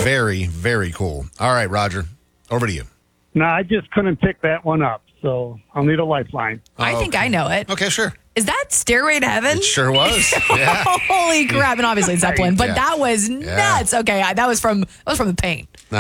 Very, very cool. All right, Roger, over to you. No, I just couldn't pick that one up, so I'll need a lifeline. I think I know it. Okay, sure. Is that Stairway to Heaven? It sure was. Yeah. Holy crap. And obviously it's Zeppelin, but Yeah. that was nuts. Okay, that was from the Paint.